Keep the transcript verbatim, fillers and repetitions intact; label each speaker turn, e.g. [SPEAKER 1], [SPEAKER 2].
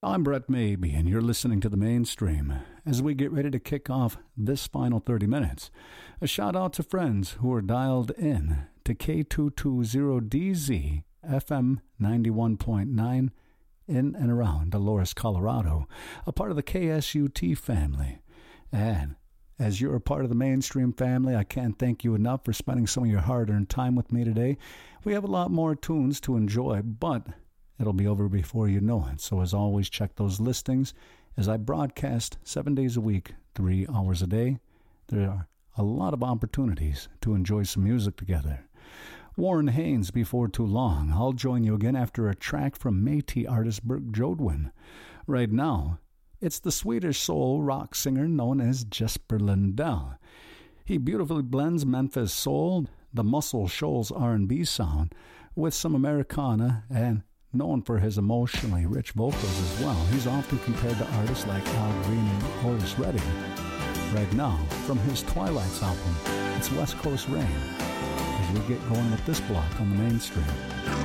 [SPEAKER 1] I'm Brett Maybe, and you're listening to The Mainstream. As we get ready to kick off this final thirty minutes, a shout out to friends who are dialed in to K two twenty D Z F M ninety-one point nine in and around Dolores, Colorado, a part of the K S U T family. And as you're a part of the Mainstream family, I can't thank you enough for spending some of your hard-earned time with me today. We have a lot more tunes to enjoy, but it'll be over before you know it. So as always, check those listings as I broadcast seven days a week, three hours a day. There are a lot of opportunities to enjoy some music together. Warren Haynes, before too long. I'll join you again after a track from Métis artist Burke Jodwin. Right now, it's the Swedish soul rock singer known as Jesper Lindell. He beautifully blends Memphis soul, the Muscle Shoals R and B sound, with some Americana, and known for his emotionally rich vocals as well. He's often compared to artists like Al Green and Otis Redding. Right now, from his Twilights album, it's West Coast Rain, as we get going with this block on the Mainstream.